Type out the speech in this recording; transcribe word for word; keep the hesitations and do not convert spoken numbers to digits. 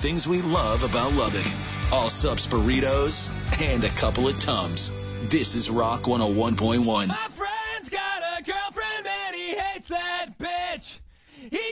things we love about Lubbock. All subs burritos and a couple of Tums. This is Rock one oh one point one.